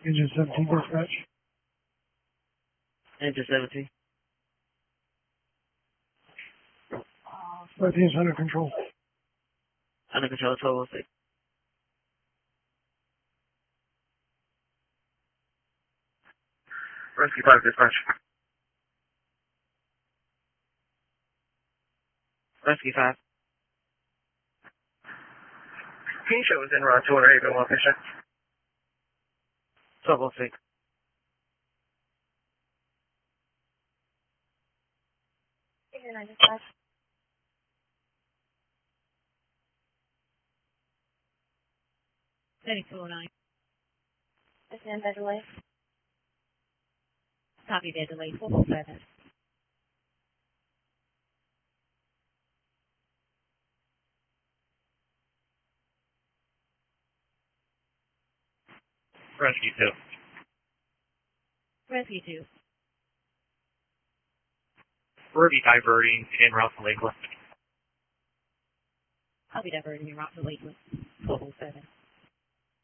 Engine 17 dispatch. Engine 17. 13 is under control. Under control, 1206. Rescue 5 dispatch. Rescue 5. Teen show is in route 208 in location. 1206. Engine 9 dispatch. Steady 209. Engine bed delay. Copy bed delay 447. Rescue 2. Rescue 2. Ruby diverting en route to Lakeland. I'll be diverting you route to Lakeland. 1207.